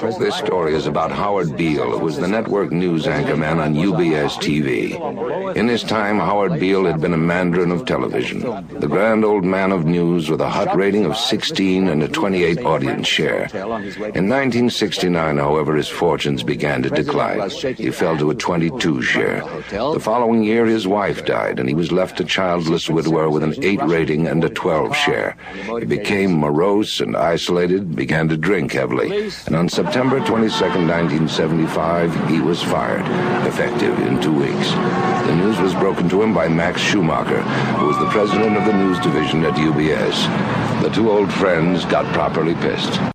This story is about Howard Beale, who was the network news anchorman on UBS TV. In his time, Howard Beale had been a mandarin of television, the grand old man of news with a hot rating of 16 and a 28 audience share. In 1969, however, his fortunes began to decline. He fell to a 22 share. The following year, his wife died, and he was left a childless widower with an 8 rating and a 12 share. He became morose and isolated, began to drink heavily, and on September 22, 1975, he was fired, effective in 2 weeks. The news was broken to him by Max Schumacher, who was the president of the news division at UBS. The two old friends got properly pissed.